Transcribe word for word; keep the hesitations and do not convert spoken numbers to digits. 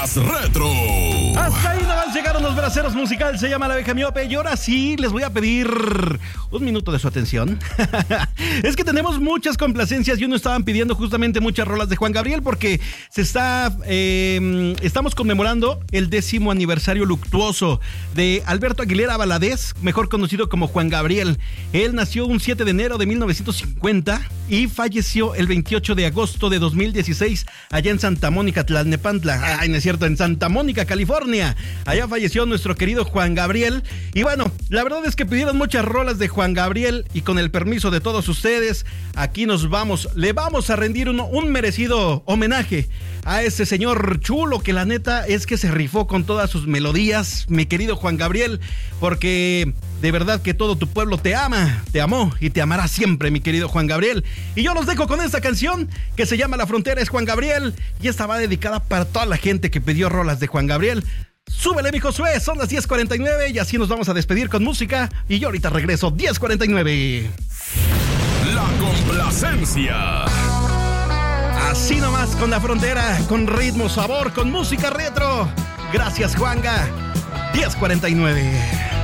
más retro. Hasta ahí nomás llegaron los braceros musicales. Se llama La Abeja Miope. Y ahora sí les voy a pedir un minuto de su atención. Es que tenemos muchas complacencias y uno estaban pidiendo justamente muchas rolas de Juan Gabriel porque se está eh, estamos conmemorando el décimo aniversario luctuoso de Alberto Aguilera Valadez, mejor conocido como Juan Gabriel. Él nació un siete de enero de mil novecientos cincuenta y falleció el veintiocho de agosto de dos mil dieciséis allá en Santa Mónica, Tlalnepantla. Ay, no es cierto, en Santa Mónica, California. Allá falleció nuestro querido Juan Gabriel. Y bueno, la verdad es que pidieron muchas rolas de Juan Gabriel y con el permiso de todos ustedes, aquí nos vamos, le vamos a rendir un, un merecido homenaje a ese señor chulo que la neta es que se rifó con todas sus melodías, mi querido Juan Gabriel, porque de verdad que todo tu pueblo te ama, te amó y te amará siempre, mi querido Juan Gabriel. Y yo los dejo con esta canción que se llama La Frontera es Juan Gabriel y esta va dedicada para toda la gente que pidió rolas de Juan Gabriel. Súbele, mi Josué, son las diez cuarenta y nueve y así nos vamos a despedir con música y yo ahorita regreso, diez cuarenta y nueve. La complacencia. Así nomás con La Frontera, con ritmo, sabor, con música retro. Gracias, Juanga. diez cuarenta y nueve.